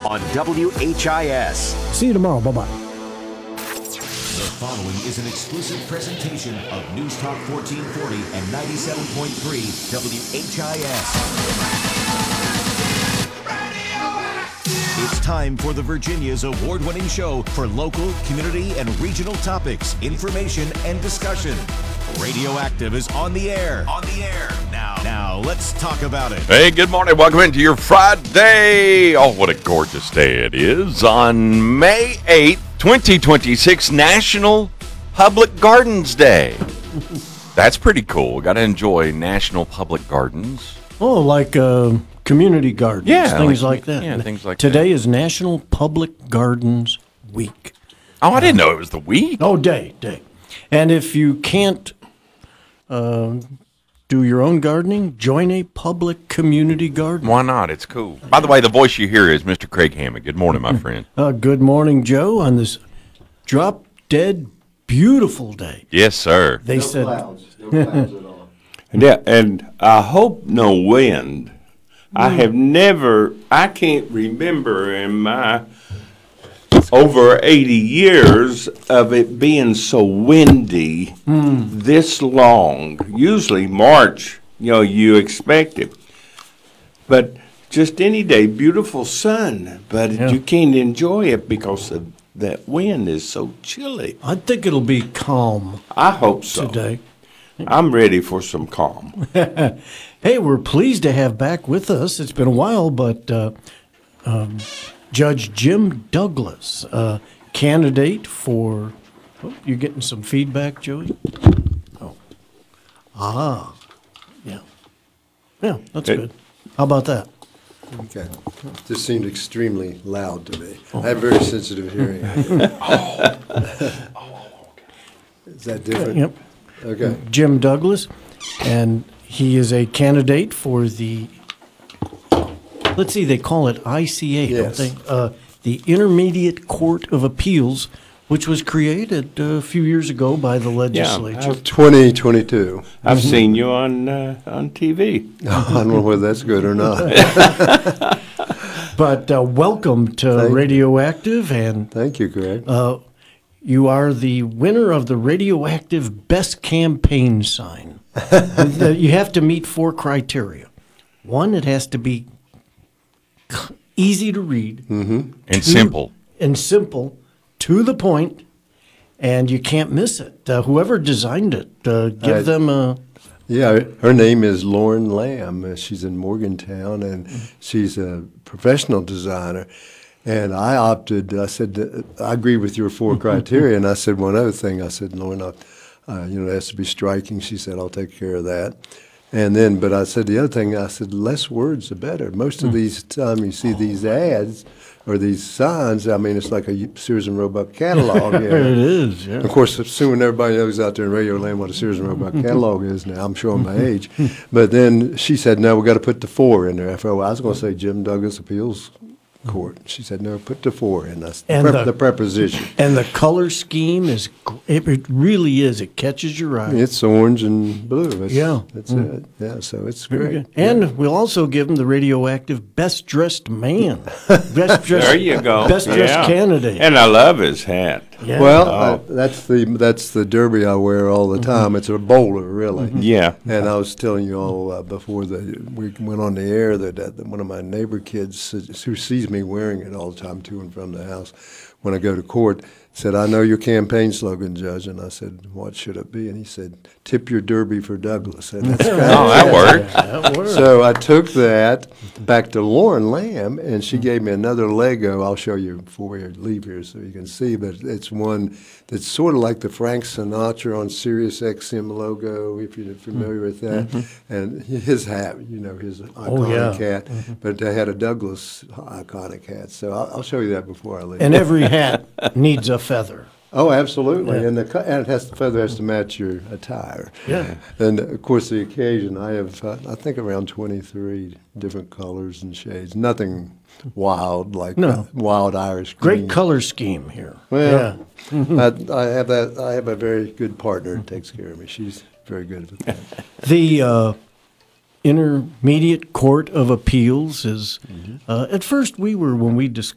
on WHIS. See you tomorrow. Bye-bye. The following is an exclusive presentation of News Talk 1440 and 97.3 WHIS. It's time for the Virginia's award-winning show for local, community, and regional topics, information, and discussion. Radioactive is on the air. Now, let's talk about it. Hey, good morning. Welcome into your Friday. Oh, what a gorgeous day it is. On May 8th, 2026, National Public Gardens Day. That's pretty cool. Got to enjoy National Public Gardens. Oh, like community gardens, things like that. Yeah, things like Today is National Public Gardens Week. Oh, I didn't know it was the week. Oh, day. And if you can't do your own gardening, join a public community garden. Why not? It's cool. By the way, the voice you hear is Mr. Craig Hammond. Good morning, my friend. Good morning, Joe, on this drop-dead beautiful day. Yes, sir. They said, No clouds at all. Yeah, and I hope no wind. I can't remember in my over 80 years of it being so windy this long. Usually March, you expect it. But just any day, beautiful sun, but you can't enjoy it because of that wind is so chilly. I think it'll be calm I hope so. today. I'm ready for some calm. Hey, we're pleased to have back with us. It's been a while, but Judge Jim Douglas, candidate for. Oh, you're getting some feedback, Joey? Oh. Yeah. Yeah, that's good. How about that? Okay. This seemed extremely loud to me. I have very sensitive hearing. Is that different? Yep. Okay. Jim Douglas, and he is a candidate for the, let's see, they call it ICA, Yes. don't they? The Intermediate Court of Appeals, which was created a few years ago by the legislature. 2022. I've seen you on TV. I don't know whether that's good or not. But welcome to Thank you. Radioactive, and Thank you, Greg. you are the winner of the Radioactive Best Campaign Sign. You have to meet 4 criteria. 1, it has to be easy to read. And 2, simple. And simple, to the point, and you can't miss it. Whoever designed it, give them a... Yeah, her name is Lauren Lamb. She's in Morgantown, and she's a professional designer. And I said, I agree with your 4 criteria. And I said one other thing. I said, Lauren, it has to be striking. She said, I'll take care of that. And then, but I said the other thing, I said, less words the better. Most of these time you see these ads or these signs, it's like a Sears and Roebuck catalog. It is, yeah. Of course, assuming everybody knows out there in Radio Land what a Sears and Roebuck catalog is now, I'm showing my age. But then she said, no, we got to put the 4 in there. I was going to say Jim Douglas Appeals Court. She said, no, put the 4 in. That's the preposition. And the color scheme is, it really is. It catches your eye. It's orange and blue. That's it. Yeah, so it's Very great. good. And we'll also give him the Radioactive Best Dressed Man. Best dressed, There you go. Best dressed candidate. And I love his hat. Yeah. Well, that's the derby I wear all the time. It's a bowler, really. Yeah. And I was telling you all before we went on the air that one of my neighbor kids who sees me wearing it all the time to and from the house when I go to court said, I know your campaign slogan, Judge. And I said, what should it be? And he said, tip your derby for Douglas. And that's That worked. That works. So I took that back to Lauren Lamb, and she gave me another Lego. I'll show you before we leave here so you can see, but it's one that's sort of like the Frank Sinatra on Sirius XM logo, if you're familiar with that. And his hat, his iconic hat. But they had a Douglas iconic hat. So I'll show you that before I leave. And every hat needs a feather. Oh, absolutely. Yeah. And the feather has to match your attire. Yeah. And, of course, the occasion, I have, I think, around 23 different colors and shades. Nothing wild like wild Irish green. Great color scheme here. Well, yeah. I have that. I have a very good partner who takes care of me. She's very good at that. The Intermediate Court of Appeals is, at first when we